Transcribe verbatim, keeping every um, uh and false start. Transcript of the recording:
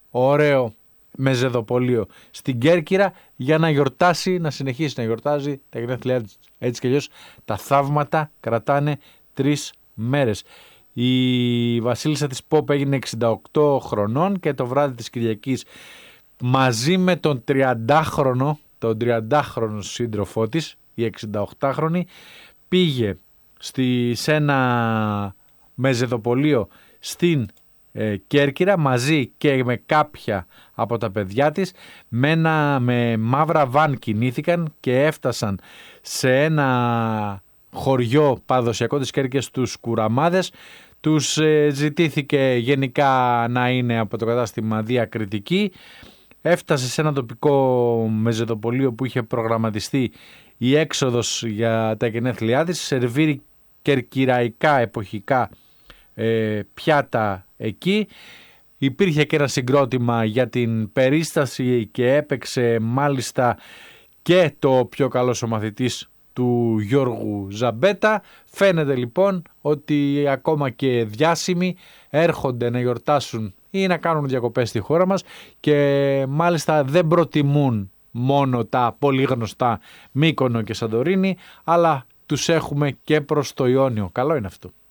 ωραίο μεζεδοπολείο στην Κέρκυρα για να γιορτάσει, να συνεχίσει να γιορτάζει τα γενέθλιά της. Έτσι κι αλλιώς τα θαύματα κρατάνε τρεις μέρες. Η βασίλισσα της Pop έγινε εξήντα οκτώ χρονών και το βράδυ της Κυριακής μαζί με τον τριαντάχρονο, τον τριαντάχρονο σύντροφό της, η εξηνταοκτάχρονη, πήγε στη, σε ένα μεζεδοπολείο στην ε, Κέρκυρα μαζί και με κάποια από τα παιδιά της, με, ένα, με μαύρα βαν κινήθηκαν και έφτασαν σε ένα χωριό παραδοσιακό της Κέρκυρας, τους Κουραμάδες. Τους ε, ζητήθηκε γενικά να είναι από το κατάστημα διακριτική. Έφτασε σε ένα τοπικό μεζεδοπολείο που είχε προγραμματιστεί η έξοδος για τα γενέθλιά της. Σερβίρει κερκυραϊκά εποχικά ε, πιάτα εκεί. Υπήρχε και ένα συγκρότημα για την περίσταση και έπαιξε μάλιστα και το πιο καλός ο μαθητής του Γιώργου Ζαμπέτα. Φαίνεται λοιπόν ότι ακόμα και διάσημοι έρχονται να γιορτάσουν ή να κάνουν διακοπές στη χώρα μας και μάλιστα δεν προτιμούν μόνο τα πολύ γνωστά Μύκονο και Σαντορίνη, αλλά τους έχουμε και προς το Ιόνιο. Καλό είναι αυτό.